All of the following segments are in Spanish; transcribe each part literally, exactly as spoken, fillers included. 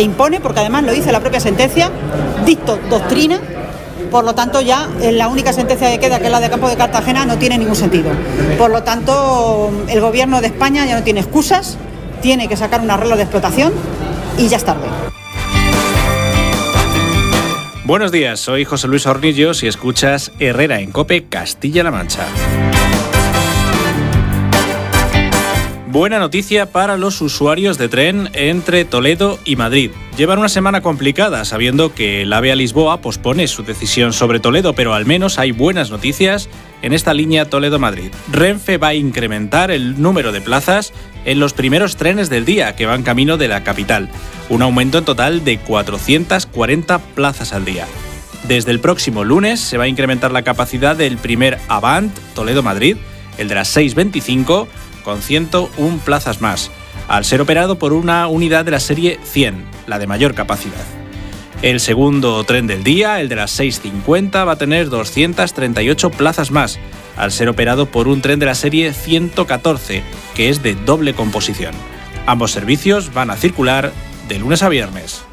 que impone, porque además lo dice la propia sentencia, dicto doctrina. Por lo tanto, ya en la única sentencia que queda, que es la de Campo de Cartagena, no tiene ningún sentido. Por lo tanto, el gobierno de España ya no tiene excusas, tiene que sacar un arreglo de explotación y ya es tarde. Buenos días, soy José Luis Hornillos y escuchas Herrera en COPE, Castilla-La Mancha. Buena noticia para los usuarios de tren entre Toledo y Madrid. Llevan una semana complicada sabiendo que el AVE a Lisboa pospone su decisión sobre Toledo, pero al menos hay buenas noticias en esta línea Toledo-Madrid. Renfe va a incrementar el número de plazas en los primeros trenes del día que van camino de la capital. Un aumento en total de cuatrocientas cuarenta plazas al día. Desde el próximo lunes se va a incrementar la capacidad del primer Avant Toledo-Madrid, el de las seis veinticinco, con ciento una plazas más, al ser operado por una unidad de la serie cien, la de mayor capacidad. El segundo tren del día, el de las seis cincuenta, va a tener doscientas treinta y ocho plazas más, al ser operado por un tren de la serie ciento catorce, que es de doble composición. Ambos servicios van a circular de lunes a viernes.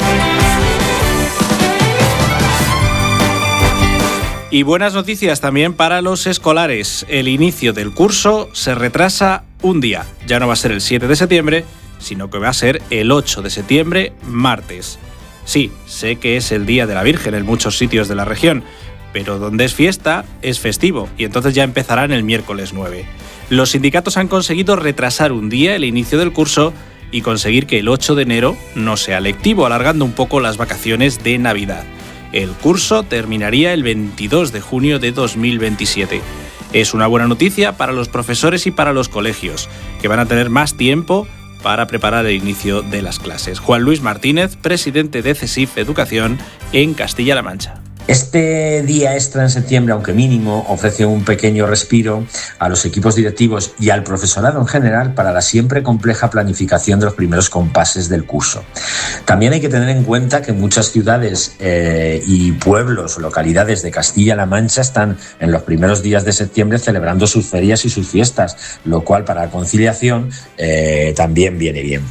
Y buenas noticias también para los escolares. El inicio del curso se retrasa un día. Ya no va a ser el siete de septiembre, sino que va a ser el ocho de septiembre, martes. Sí, sé que es el Día de la Virgen en muchos sitios de la región, pero donde es fiesta, es festivo, y entonces ya empezarán el miércoles nueve. Los sindicatos han conseguido retrasar un día el inicio del curso y conseguir que el ocho de enero no sea lectivo, alargando un poco las vacaciones de Navidad. El curso terminaría el veintidós de junio de dos mil veintisiete. Es una buena noticia para los profesores y para los colegios, que van a tener más tiempo para preparar el inicio de las clases. Juan Luis Martínez, presidente de CESIF Educación en Castilla-La Mancha. Este día extra en septiembre, aunque mínimo, ofrece un pequeño respiro a los equipos directivos y al profesorado en general para la siempre compleja planificación de los primeros compases del curso. También hay que tener en cuenta que muchas ciudades eh, y pueblos o localidades de Castilla-La Mancha están en los primeros días de septiembre celebrando sus ferias y sus fiestas, lo cual para la conciliación eh, también viene bien.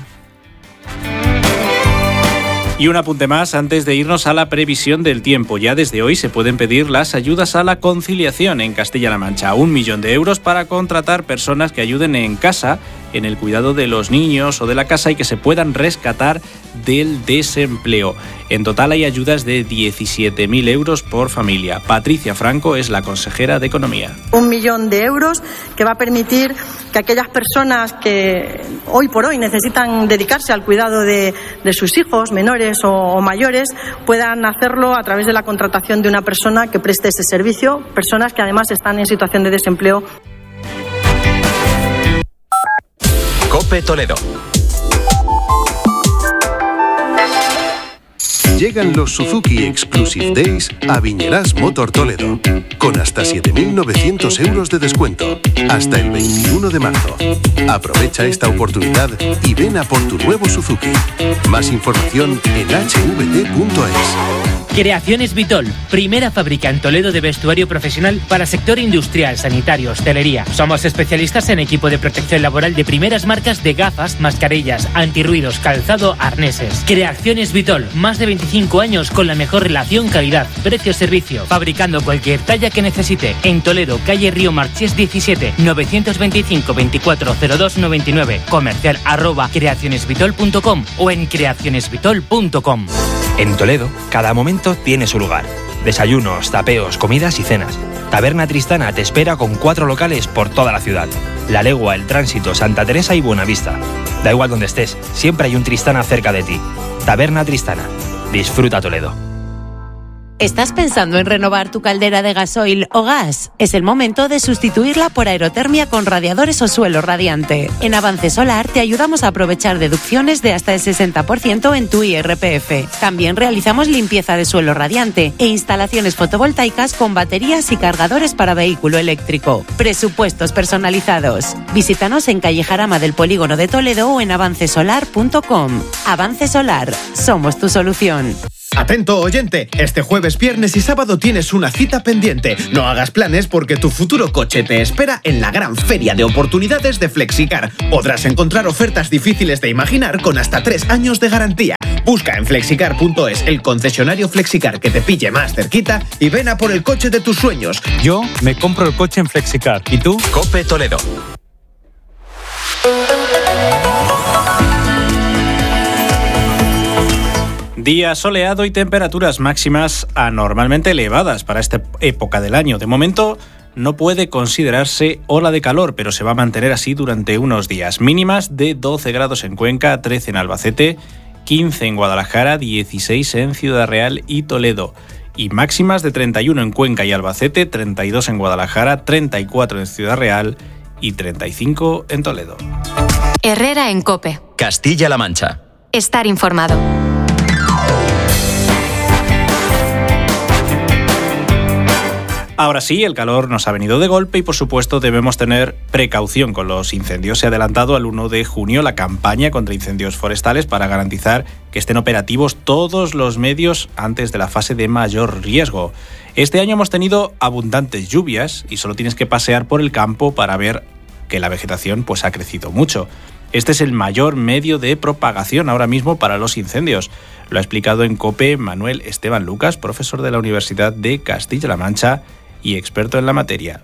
Y un apunte más antes de irnos a la previsión del tiempo. Ya desde hoy se pueden pedir las ayudas a la conciliación en Castilla-La Mancha. Un millón de euros para contratar personas que ayuden en casa en el cuidado de los niños o de la casa y que se puedan rescatar del desempleo. En total hay ayudas de diecisiete mil euros por familia. Patricia Franco es la consejera de Economía. Un millón de euros que va a permitir que aquellas personas que hoy por hoy necesitan dedicarse al cuidado de, de sus hijos menores o, o mayores puedan hacerlo a través de la contratación de una persona que preste ese servicio, personas que además están en situación de desempleo. COPE Toledo. Llegan los Suzuki Exclusive Days a Viñeras Motor Toledo, con hasta siete mil novecientos euros de descuento, hasta el veintiuno de marzo. Aprovecha esta oportunidad y ven a por tu nuevo Suzuki. Más información en hache ve te punto es. Creaciones Vitol, primera fábrica en Toledo de vestuario profesional para sector industrial, sanitario, hostelería. Somos especialistas en equipo de protección laboral de primeras marcas de gafas, mascarillas, antirruidos, calzado, arneses. Creaciones Vitol, más de veinticinco años con la mejor relación calidad, precio-servicio, fabricando cualquier talla que necesite. En Toledo, calle Río Marchés diecisiete, novecientos veinticinco, veinticuatro cero dos noventa y nueve, comercial arroba creacionesvitol punto com o en creacionesvitol punto com. En Toledo, cada momento tiene su lugar. Desayunos, tapeos, comidas y cenas. Taberna Tristana te espera con cuatro locales por toda la ciudad. La Legua, El Tránsito, Santa Teresa y Buenavista. Da igual donde estés, siempre hay un Tristana cerca de ti. Taberna Tristana. Disfruta Toledo. ¿Estás pensando en renovar tu caldera de gasoil o gas? Es el momento de sustituirla por aerotermia con radiadores o suelo radiante. En Avance Solar te ayudamos a aprovechar deducciones de hasta el sesenta por ciento en tu I R P F. También realizamos limpieza de suelo radiante e instalaciones fotovoltaicas con baterías y cargadores para vehículo eléctrico. Presupuestos personalizados. Visítanos en calle Jarama del Polígono de Toledo o en avance solar punto com. Avance Solar, somos tu solución. Atento oyente, este jueves, viernes y sábado tienes una cita pendiente. No hagas planes porque tu futuro coche te espera en la gran feria de oportunidades de Flexicar. Podrás encontrar ofertas difíciles de imaginar con hasta tres años de garantía. Busca en flexicar punto es el concesionario Flexicar que te pille más cerquita y ven a por el coche de tus sueños. Yo me compro el coche en Flexicar. ¿Y tú? COPE Toledo. Día soleado y temperaturas máximas anormalmente elevadas para esta época del año. De momento no puede considerarse ola de calor, pero se va a mantener así durante unos días. Mínimas de doce grados en Cuenca, trece en Albacete, quince en Guadalajara, dieciséis en Ciudad Real y Toledo. Y máximas de treinta y uno en Cuenca y Albacete, treinta y dos en Guadalajara, treinta y cuatro en Ciudad Real y treinta y cinco en Toledo. Herrera en COPE. Castilla-La Mancha. Estar informado. Ahora sí, el calor nos ha venido de golpe y por supuesto debemos tener precaución con los incendios. Se ha adelantado al primero de junio la campaña contra incendios forestales para garantizar que estén operativos todos los medios antes de la fase de mayor riesgo. Este año hemos tenido abundantes lluvias y solo tienes que pasear por el campo para ver que la vegetación pues ha crecido mucho. Este es el mayor medio de propagación ahora mismo para los incendios. Lo ha explicado en COPE Manuel Esteban Lucas, profesor de la Universidad de Castilla-La Mancha y experto en la materia.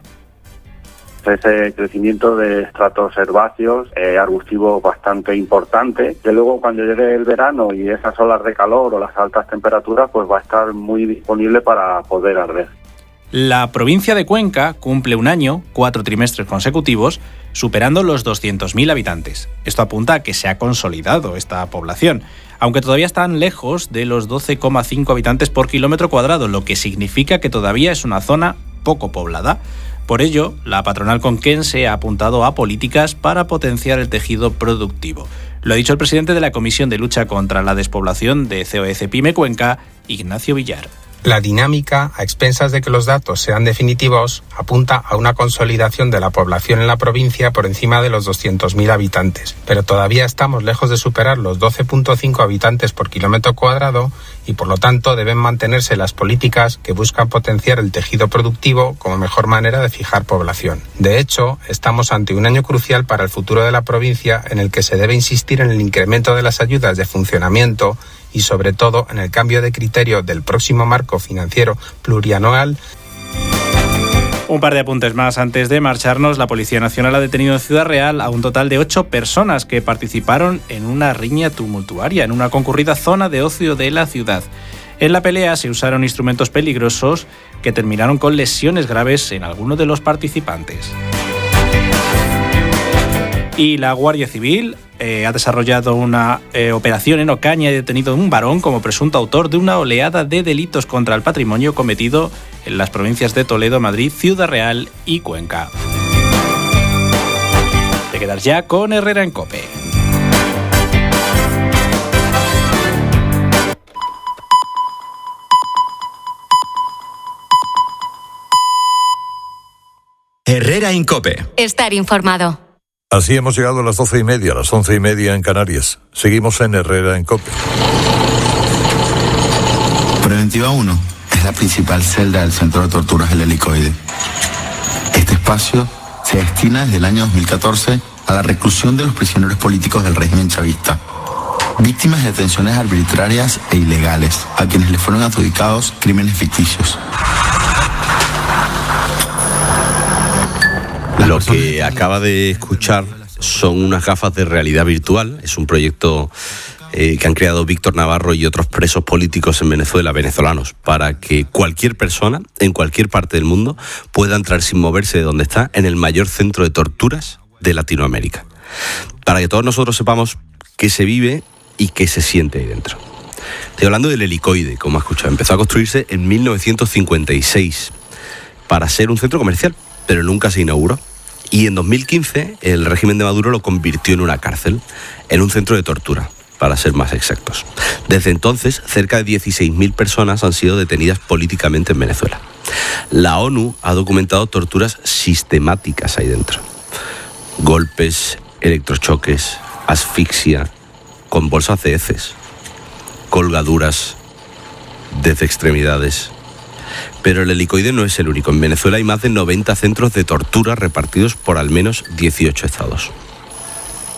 Ese crecimiento de estratos herbáceos, eh, arbustivos bastante importante, que luego cuando llegue el verano y esas olas de calor o las altas temperaturas, pues va a estar muy disponible para poder arder. La provincia de Cuenca cumple un año, cuatro trimestres consecutivos, superando los doscientos mil habitantes. Esto apunta a que se ha consolidado esta población, aunque todavía están lejos de los doce coma cinco habitantes por kilómetro cuadrado, lo que significa que todavía es una zona poco poblada. Por ello, la patronal conquense ha apuntado a políticas para potenciar el tejido productivo. Lo ha dicho el presidente de la Comisión de Lucha contra la Despoblación de C O E C Pyme Cuenca, Ignacio Villar. La dinámica, a expensas de que los datos sean definitivos, apunta a una consolidación de la población en la provincia por encima de los doscientos mil habitantes, pero todavía estamos lejos de superar los doce coma cinco habitantes por kilómetro cuadrado y por lo tanto deben mantenerse las políticas que buscan potenciar el tejido productivo como mejor manera de fijar población. De hecho, estamos ante un año crucial para el futuro de la provincia en el que se debe insistir en el incremento de las ayudas de funcionamiento y sobre todo en el cambio de criterio del próximo marco financiero plurianual. Un par de apuntes más antes de marcharnos. La Policía Nacional ha detenido en Ciudad Real a un total de ocho personas que participaron en una riña tumultuaria en una concurrida zona de ocio de la ciudad. En la pelea se usaron instrumentos peligrosos que terminaron con lesiones graves en algunos de los participantes. Y la Guardia Civil eh, ha desarrollado una eh, operación en Ocaña y ha detenido a un varón como presunto autor de una oleada de delitos contra el patrimonio cometido en las provincias de Toledo, Madrid, Ciudad Real y Cuenca. Te quedas ya con Herrera en COPE. Herrera en COPE. Estar informado. Así hemos llegado a las doce y media, a las once y media en Canarias. Seguimos en Herrera en COPE. Preventiva uno es la principal celda del Centro de Torturas del Helicoide. Este espacio se destina desde el año dos mil catorce a la reclusión de los prisioneros políticos del régimen chavista, víctimas de detenciones arbitrarias e ilegales, a quienes les fueron adjudicados crímenes ficticios. Lo que acaba de escuchar son unas gafas de realidad virtual. Es un proyecto eh, que han creado Víctor Navarro y otros presos políticos en Venezuela, venezolanos, para que cualquier persona en cualquier parte del mundo pueda entrar sin moverse de donde está en el mayor centro de torturas de Latinoamérica. Para que todos nosotros sepamos qué se vive y qué se siente ahí dentro. Estoy hablando del Helicoide, como has escuchado. Empezó a construirse en mil novecientos cincuenta y seis para ser un centro comercial, pero nunca se inauguró. Y en dos mil quince el régimen de Maduro lo convirtió en una cárcel, en un centro de tortura, para ser más exactos. Desde entonces, cerca de dieciséis mil personas han sido detenidas políticamente en Venezuela. La ONU ha documentado torturas sistemáticas ahí dentro. Golpes, electrochoques, asfixia, con bolsas de heces, colgaduras desde extremidades. Pero el Helicoide no es el único. En Venezuela hay más de noventa centros de tortura repartidos por al menos dieciocho estados.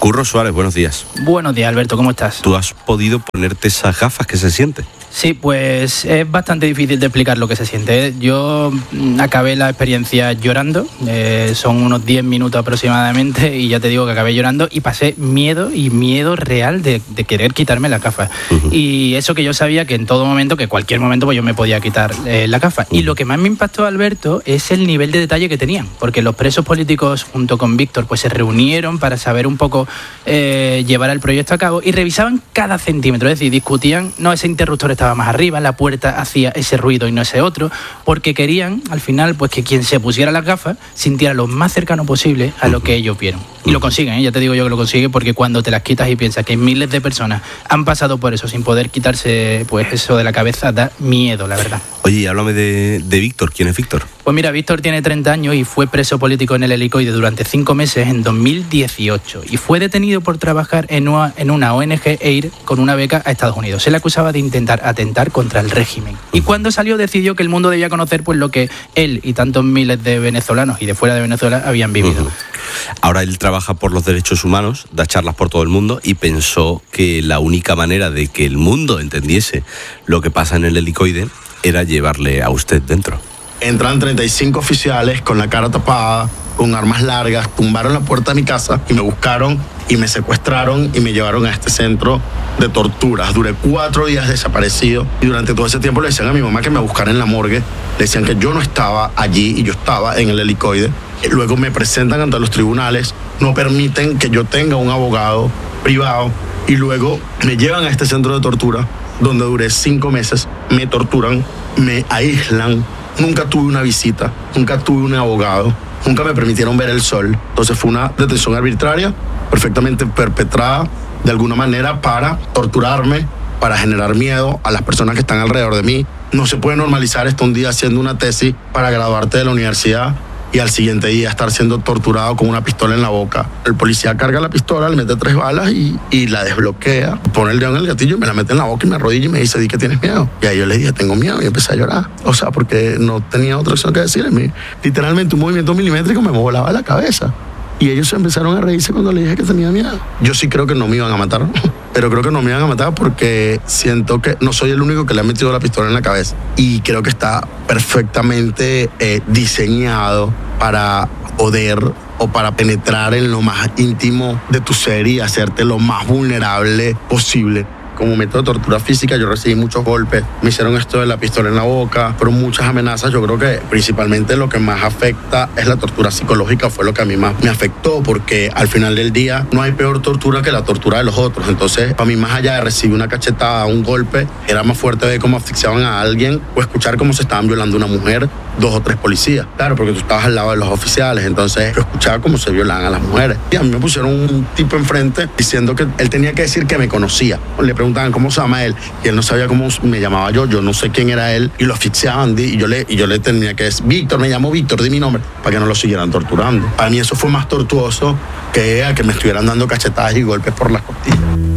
Curro Suárez, buenos días. Buenos días, Alberto, ¿cómo estás? ¿Tú has podido ponerte esas gafas? ¿Qué se siente? Sí, pues es bastante difícil de explicar lo que se siente, ¿eh? Yo acabé la experiencia llorando, eh, son unos diez minutos aproximadamente, y ya te digo que acabé llorando y pasé miedo y miedo real de, de querer quitarme la gafa. Uh-huh. Y eso que yo sabía que en todo momento, que cualquier momento, pues yo me podía quitar eh, la gafa. Uh-huh. Y lo que más me impactó, Alberto, es el nivel de detalle que tenían, porque los presos políticos junto con Víctor pues se reunieron para saber un poco eh, llevar el proyecto a cabo y revisaban cada centímetro, es decir, discutían, no, ese interruptor estaba más arriba, la puerta hacía ese ruido y no ese otro, porque querían al final pues que quien se pusiera las gafas sintiera lo más cercano posible a lo que ellos vieron. Y lo consiguen, ¿eh? Ya te digo yo que lo consiguen, porque cuando te las quitas y piensas que miles de personas han pasado por eso sin poder quitarse pues eso de la cabeza, da miedo, la verdad. Oye, háblame de, de Víctor. ¿Quién es Víctor? Pues mira, Víctor tiene treinta años y fue preso político en el Helicoide durante cinco meses en dos mil dieciocho y fue detenido por trabajar en una, en una O N G e ir con una beca a Estados Unidos. Se le acusaba de intentar atentar contra el régimen. Y cuando salió decidió que el mundo debía conocer pues lo que él y tantos miles de venezolanos y de fuera de Venezuela habían vivido. Uh-huh. Ahora él trabaja por los derechos humanos, da charlas por todo el mundo y pensó que la única manera de que el mundo entendiese lo que pasa en el Helicoide era llevarle a usted dentro. Entran treinta y cinco oficiales con la cara tapada, con armas largas, tumbaron la puerta de mi casa y me buscaron y me secuestraron y me llevaron a este centro de torturas. Duré cuatro días desaparecido y durante todo ese tiempo le decían a mi mamá que me buscara en la morgue. Le decían que yo no estaba allí y yo estaba en el Helicoide. Luego me presentan ante los tribunales, no permiten que yo tenga un abogado privado y luego me llevan a este centro de tortura donde duré cinco meses, me torturan, me aíslan. Nunca tuve una visita, nunca tuve un abogado, nunca me permitieron ver el sol. Entonces fue una detención arbitraria, perfectamente perpetrada de alguna manera para torturarme, para generar miedo a las personas que están alrededor de mí. No se puede normalizar esto un día haciendo una tesis para graduarte de la universidad y al siguiente día estar siendo torturado con una pistola en la boca. El policía carga la pistola, le mete tres balas y, y la desbloquea. Pone el dedo en el gatillo, me la mete en la boca y me arrodilla y me dice, di que tienes miedo. Y ahí yo le dije, tengo miedo, y empecé a llorar. O sea, porque no tenía otra opción que decirle. Literalmente un movimiento milimétrico me volaba la cabeza. Y ellos empezaron a reírse cuando le dije que tenía miedo. Yo sí creo que no me iban a matar, pero creo que no me iban a matar porque siento que no soy el único que le ha metido la pistola en la cabeza. Y creo que está perfectamente eh, diseñado para poder o para penetrar en lo más íntimo de tu ser y hacerte lo más vulnerable posible. Como método de tortura física yo recibí muchos golpes, me hicieron esto de la pistola en la boca, fueron muchas amenazas. Yo creo que principalmente lo que más afecta es la tortura psicológica, fue lo que a mí más me afectó, porque al final del día no hay peor tortura que la tortura de los otros. Entonces, para mí, más allá de recibir una cachetada, un golpe, era más fuerte ver cómo asfixiaban a alguien o escuchar cómo se estaban violando a una mujer, dos o tres policías. Claro, porque tú estabas al lado de los oficiales, entonces yo escuchaba cómo se violaban a las mujeres. Y a mí me pusieron un tipo enfrente diciendo que él tenía que decir que me conocía. Le preguntaban cómo se llama él y él no sabía cómo me llamaba yo, yo no sé quién era él y lo asfixiaban y yo le, y yo le tenía que decir, Víctor, me llamo Víctor, di mi nombre, para que no lo siguieran torturando. Para mí eso fue más tortuoso que a que me estuvieran dando cachetadas y golpes por las costillas.